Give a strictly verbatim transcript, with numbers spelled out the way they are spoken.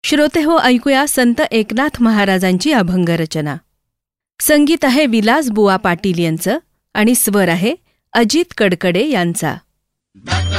श्रोते हो, ऐकूया संत एकनाथ महाराजांची अभंगरचना. संगीत आहे विलास बुवा पाटील यांचं आणि स्वर आहे अजित कडकडे यांचा.